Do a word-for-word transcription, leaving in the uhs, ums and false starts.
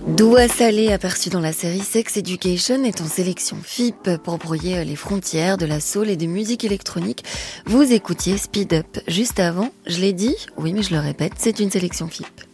Doux à salé aperçu dans la série Sex Education est en sélection F I P pour brouiller les frontières de la soul et de musique électronique. Vous écoutiez Speed Up. Juste avant, je l'ai dit, oui mais je le répète, c'est une sélection F I P.